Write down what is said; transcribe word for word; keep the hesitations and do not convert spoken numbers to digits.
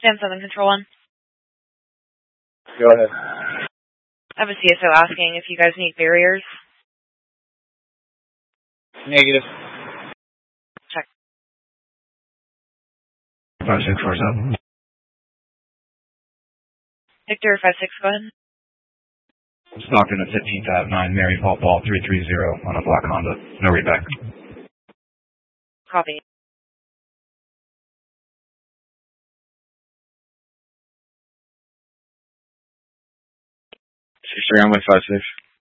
Sam Southern Control One. Go ahead. I have a C S O asking if you guys need barriers. Negative. Check. five six four seven. Victor five six, go ahead. Stockton at fifteenth Avenue nine, Mary Paul Ball three three zero on a black Honda. No readback. Copy. six three on my five six.